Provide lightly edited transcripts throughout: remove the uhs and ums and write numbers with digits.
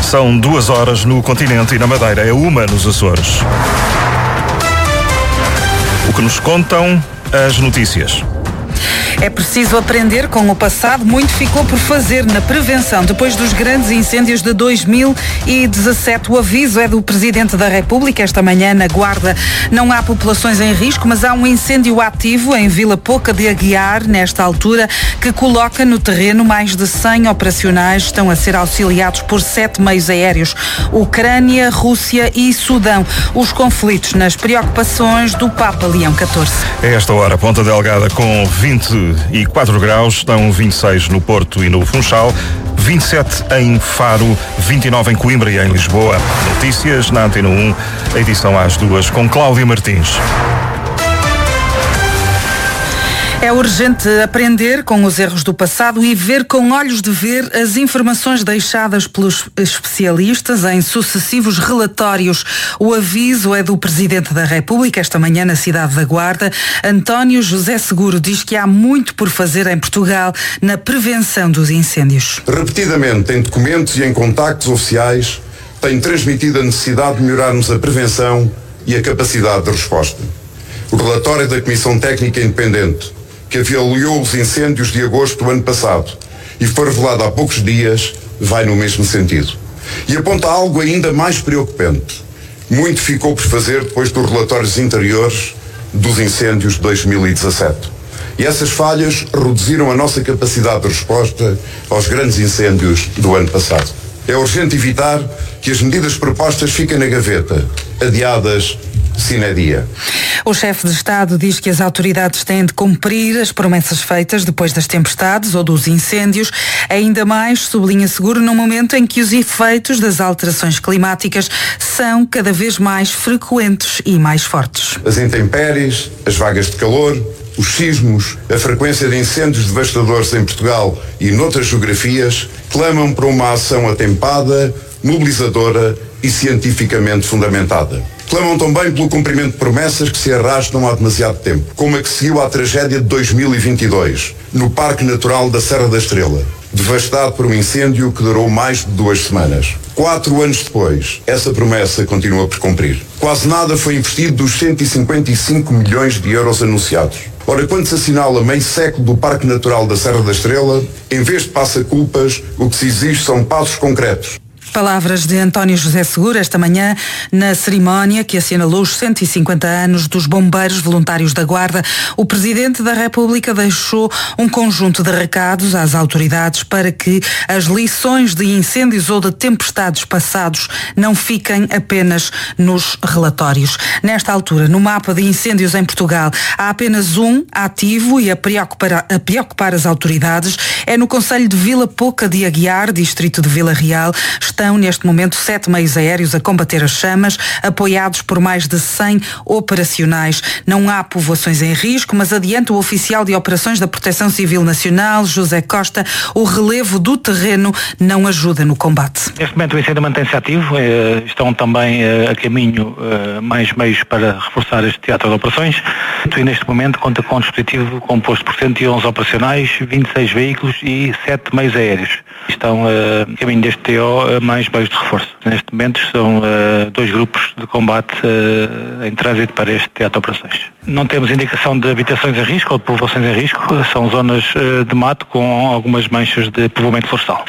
São 2 horas no continente e na Madeira, é 1 nos Açores. O que nos contam as notícias. É preciso aprender com o passado. Muito ficou por fazer na prevenção. Depois dos grandes incêndios de 2017, o aviso é do Presidente da República. Esta manhã, na Guarda, não há populações em risco, mas há um incêndio ativo em Vila Pouca de Aguiar, nesta altura, que coloca no terreno mais de 100 operacionais. Estão a ser auxiliados por 7 meios aéreos. Ucrânia, Rússia e Sudão. Os conflitos nas preocupações do Papa Leão XIV. A esta hora, Ponta Delgada com 24 graus, estão 26 no Porto e no Funchal, 27 em Faro, 29 em Coimbra e em Lisboa. Notícias na Antena 1, a edição às 2 com Cláudia Martins. É urgente aprender com os erros do passado e ver com olhos de ver as informações deixadas pelos especialistas em sucessivos relatórios. O aviso é do Presidente da República. Esta manhã, na cidade da Guarda, António José Seguro diz que há muito por fazer em Portugal na prevenção dos incêndios. Repetidamente, em documentos e em contactos oficiais, tem transmitido a necessidade de melhorarmos a prevenção e a capacidade de resposta. O relatório da Comissão Técnica Independente, que avaliou os incêndios de agosto do ano passado e foi revelado há poucos dias, vai no mesmo sentido. E aponta algo ainda mais preocupante. Muito ficou por fazer depois dos relatórios anteriores dos incêndios de 2017. E essas falhas reduziram a nossa capacidade de resposta aos grandes incêndios do ano passado. É urgente evitar que as medidas propostas fiquem na gaveta, adiadas sine die. O chefe de Estado diz que as autoridades têm de cumprir as promessas feitas depois das tempestades ou dos incêndios, ainda mais, sublinha Seguro, no momento em que os efeitos das alterações climáticas são cada vez mais frequentes e mais fortes. As intempéries, as vagas de calor, os sismos, a frequência de incêndios devastadores em Portugal e noutras geografias clamam por uma ação atempada, mobilizadora e cientificamente fundamentada. Clamam também pelo cumprimento de promessas que se arrastam há demasiado tempo, como a que seguiu à tragédia de 2022, no Parque Natural da Serra da Estrela, devastado por um incêndio que durou mais de 2 semanas. 4 anos depois, essa promessa continua por cumprir. Quase nada foi investido dos 155 milhões de euros anunciados. Ora, quando se assinala meio século do Parque Natural da Serra da Estrela, em vez de passa-culpas, o que se exige são passos concretos. Palavras de António José Seguro esta manhã na cerimónia que assinalou os 150 anos dos Bombeiros Voluntários da Guarda. O Presidente da República deixou um conjunto de recados às autoridades para que as lições de incêndios ou de tempestades passados não fiquem apenas nos relatórios. Nesta altura, no mapa de incêndios em Portugal, há apenas um ativo e a preocupar as autoridades. É no concelho de Vila Pouca de Aguiar, distrito de Vila Real. Estão neste momento 7 meios aéreos a combater as chamas, apoiados por mais de 100 operacionais. Não há povoações em risco, mas adianta o oficial de operações da Proteção Civil Nacional, José Costa, o relevo do terreno não ajuda no combate. Neste momento o incêndio mantém-se ativo, estão também a caminho mais meios para reforçar este teatro de operações e neste momento conta com um dispositivo composto por 111 operacionais, 26 veículos e 7 meios aéreos. Estão a caminho deste TO mais meios de reforço. Neste momento são 2 grupos de combate em trânsito para este teatro de operações. Não temos indicação de habitações em risco ou de povoações em risco, são zonas de mato com algumas manchas de povoamento florestal.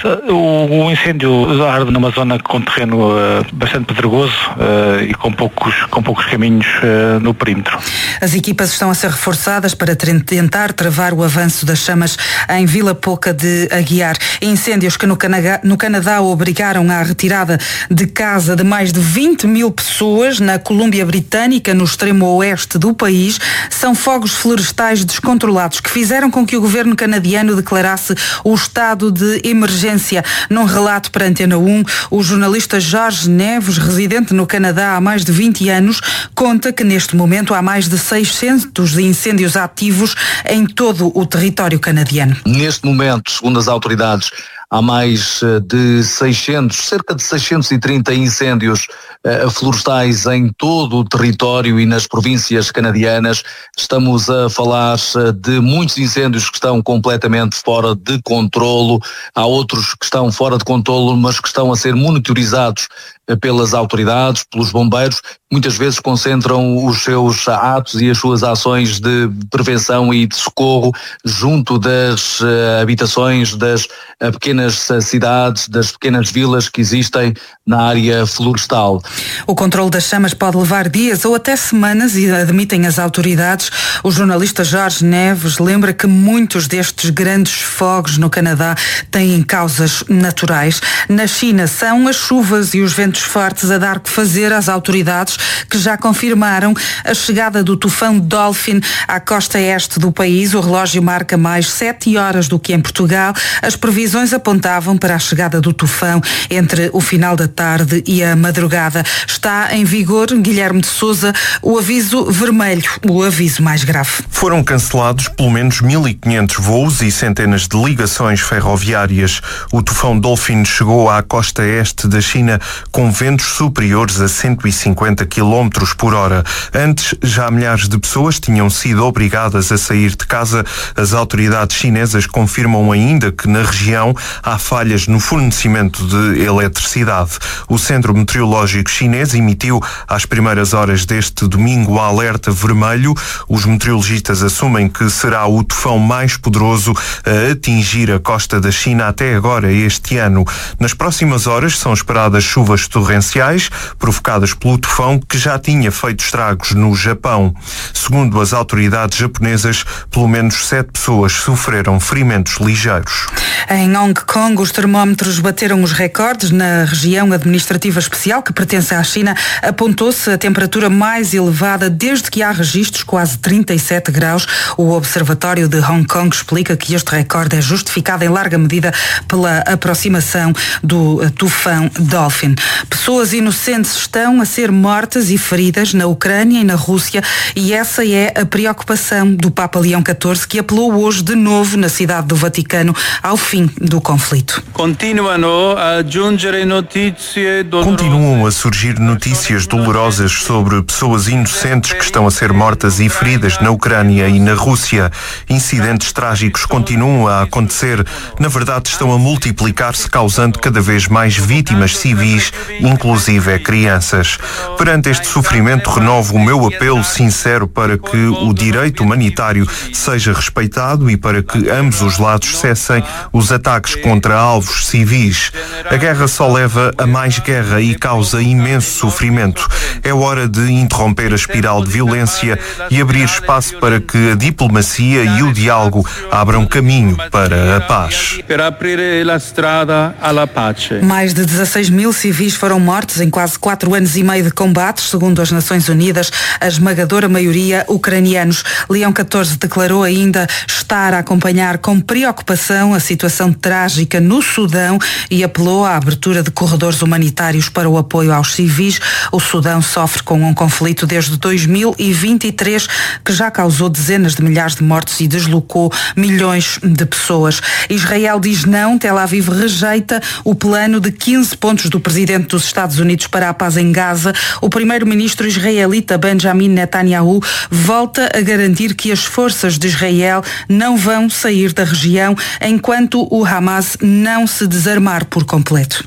O incêndio arde numa zona com terreno bastante pedregoso e com poucos caminhos no perímetro. As equipas estão a ser reforçadas para tentar travar o avanço das chamas em Vila Pouca de Aguiar. Incêndios que no Canadá obrigaram à retirada de casa de mais de 20 mil pessoas na Colômbia Britânica, no extremo oeste do país. São fogos florestais descontrolados que fizeram com que o governo canadiano declarasse o estado de emergência. Num relato para a Antena 1, o jornalista Jorge Neves, residente no Canadá há mais de 20 anos, conta que neste momento há mais de 600 incêndios ativos em todo o território canadiano. Neste momento, segundo as autoridades, há mais de cerca de 630 incêndios florestais em todo o território e nas províncias canadianas. Estamos a falar de muitos incêndios que estão completamente fora de controlo. Há outros que estão fora de controlo, mas que estão a ser monitorizados pelas autoridades, pelos bombeiros. Muitas vezes concentram os seus atos e as suas ações de prevenção e de socorro junto das habitações, das pequenas cidades, das pequenas vilas que existem na área florestal. O controle das chamas pode levar dias ou até semanas e admitem as autoridades. O jornalista Jorge Neves lembra que muitos destes grandes fogos no Canadá têm causas naturais. Na China são as chuvas e os ventos fortes a dar que fazer às autoridades, que já confirmaram a chegada do tufão Dolphin à costa este do país. O relógio marca mais 7 horas do que em Portugal. As previsões apontavam para a chegada do tufão entre o final da tarde e a madrugada. Está em vigor, Guilherme de Sousa, o aviso vermelho, o aviso mais grave. Foram cancelados pelo menos 1.500 voos e centenas de ligações ferroviárias. O tufão Dolphin chegou à costa este da China com ventos superiores a 150 km por hora. Antes, já milhares de pessoas tinham sido obrigadas a sair de casa. As autoridades chinesas confirmam ainda que na região há falhas no fornecimento de eletricidade. O Centro Meteorológico Chinês emitiu às primeiras horas deste domingo alerta vermelho. Os meteorologistas assumem que será o tufão mais poderoso a atingir a costa da China até agora este ano. Nas próximas horas são esperadas chuvas torrenciais provocadas pelo tufão, que já tinha feito estragos no Japão. Segundo as autoridades japonesas, pelo menos 7 pessoas sofreram ferimentos ligeiros. Em Hong Kong, os termómetros bateram os recordes. Na região administrativa especial que pertence à China, apontou-se a temperatura mais elevada desde que há registros, quase 37 graus. O Observatório de Hong Kong explica que este recorde é justificado em larga medida pela aproximação do tufão Dolphin. Pessoas inocentes estão a ser mortas e feridas na Ucrânia e na Rússia, e essa é a preocupação do Papa Leão XIV, que apelou hoje de novo na cidade do Vaticano ao fim do conflito. Continuam a surgir notícias dolorosas sobre pessoas inocentes que estão a ser mortas e feridas na Ucrânia e na Rússia. Incidentes trágicos continuam a acontecer. Na verdade, estão a multiplicar-se, causando cada vez mais vítimas civis, inclusive crianças. Perante este sofrimento, renovo o meu apelo sincero para que o direito humanitário seja respeitado e para que ambos os lados cessem os ataques contra alvos civis. A guerra só leva a mais guerra e causa imenso sofrimento. É hora de interromper a espiral de violência e abrir espaço para que a diplomacia e o diálogo abram caminho para a paz. Mais de 16 mil civis foram mortos em quase 4 anos e meio de combates, segundo as Nações Unidas, a esmagadora maioria ucranianos. Leão XIV declarou ainda estar a acompanhar com preocupação a situação trágica no Sudão e apelou à abertura de corredores humanitários para o apoio aos civis. O Sudão sofre com um conflito desde 2023 que já causou dezenas de milhares de mortos e deslocou milhões de pessoas. Israel diz não, Tel Aviv rejeita o plano de 15 pontos do presidente dos Estados Unidos para a paz em Gaza. O primeiro-ministro israelita Benjamin Netanyahu volta a garantir que as forças de Israel não vão sair da região enquanto o Hamas não se desarmar por completo.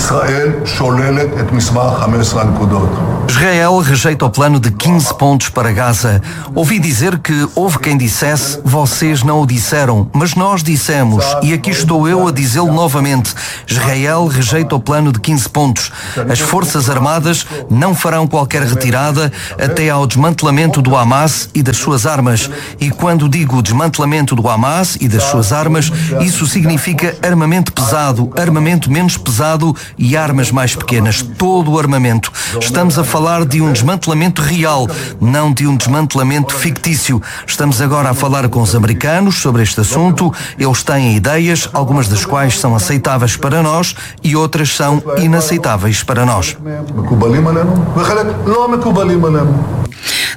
Israel rejeita o plano de 15 pontos para Gaza. Ouvi dizer que houve quem dissesse, vocês não o disseram, mas nós dissemos, e aqui estou eu a dizê-lo novamente. Israel rejeita o plano de 15 pontos. As Forças Armadas não farão qualquer retirada até ao desmantelamento do Hamas e das suas armas. E quando digo desmantelamento do Hamas e das suas armas, isso significa armamento pesado, armamento menos pesado e armas mais pequenas. Todo o armamento. Estamos a falar de um desmantelamento real, não de um desmantelamento fictício. Estamos agora a falar com os americanos sobre este assunto. Eles têm ideias, algumas das quais são aceitáveis para nós e outras são inaceitáveis para nós.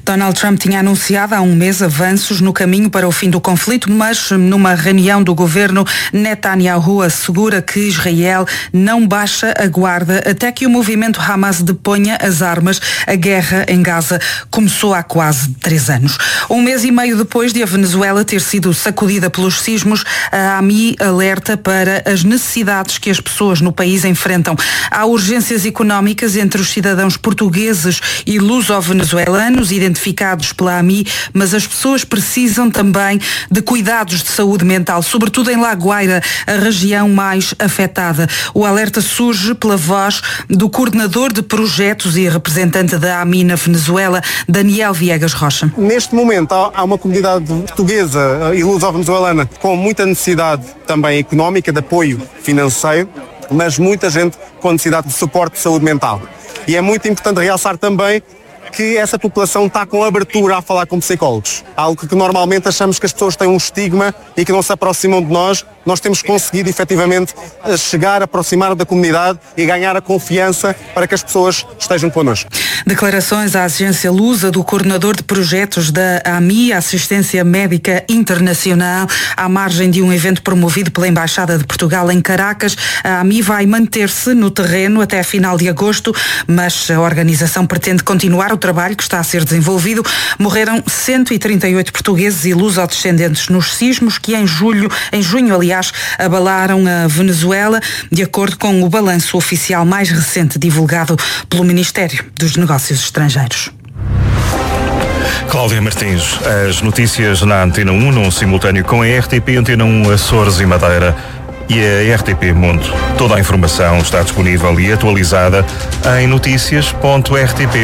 Donald Trump tinha anunciado há um mês avanços no caminho para o fim do conflito, mas numa reunião do governo, Netanyahu assegura que Israel não baixa a guarda até que o movimento Hamas deponha as armas. A guerra em Gaza começou há quase 3 anos. Um mês e meio depois de a Venezuela ter sido sacudida pelos sismos, a AMI alerta para as necessidades que as pessoas no país enfrentam. Há urgências económicas entre os cidadãos portugueses e luso-venezuelanos identificados pela AMI, mas as pessoas precisam também de cuidados de saúde mental, sobretudo em La Guaira, a região mais afetada. O alerta surge pela voz do coordenador de projetos e representante da AMI na Venezuela, Daniel Viegas Rocha. Neste momento há uma comunidade portuguesa e luso-venezuelana com muita necessidade também económica, de apoio financeiro, mas muita gente com necessidade de suporte de saúde mental. E é muito importante realçar também que essa população está com abertura a falar com psicólogos. Algo que normalmente achamos que as pessoas têm um estigma e que não se aproximam de nós. Nós temos conseguido efetivamente chegar, aproximar da comunidade e ganhar a confiança para que as pessoas estejam connosco. Declarações à agência Lusa do coordenador de projetos da AMI, Assistência Médica Internacional, à margem de um evento promovido pela Embaixada de Portugal em Caracas. A AMI vai manter-se no terreno até a final de agosto, mas a organização pretende continuar o trabalho que está a ser desenvolvido. Morreram 138 portugueses e luso-descendentes nos sismos que em junho, aliás, abalaram a Venezuela, de acordo com o balanço oficial mais recente divulgado pelo Ministério dos Negócios Estrangeiros. Cláudia Martins, as notícias na Antena 1, num simultâneo com a RTP, Antena 1 Açores e Madeira e a RTP Mundo. Toda a informação está disponível e atualizada em noticias.rtp.pt.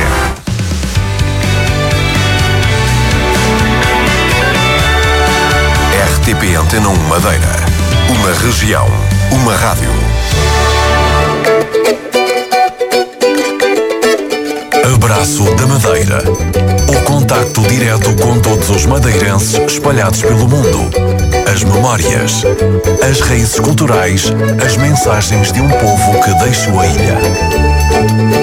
RTP Antena 1 Madeira. Uma região, uma rádio. Abraço da Madeira. O contacto direto com todos os madeirenses espalhados pelo mundo. As memórias, as raízes culturais, as mensagens de um povo que deixou a ilha.